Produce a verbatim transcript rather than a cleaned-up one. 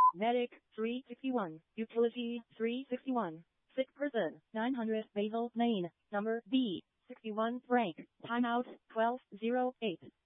Medic, three sixty-one. Utility, three sixty-one. Sick person, nine hundred. Basal, main, number B, sixty-one. Rank, timeout, twelve oh eight.